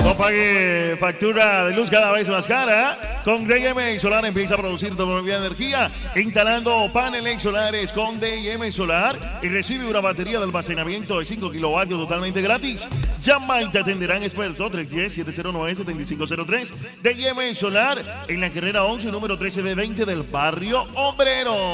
No pague factura de luz cada vez más cara. Con D&M Solar empieza a producir tu propia energía instalando paneles solares con D&M Solar y recibe una batería de almacenamiento de 5 kilovatios totalmente gratis. Llama y te atenderán expertos 310-709-7503. D&M Solar en la carrera 11, número 13B20 del barrio Obrero.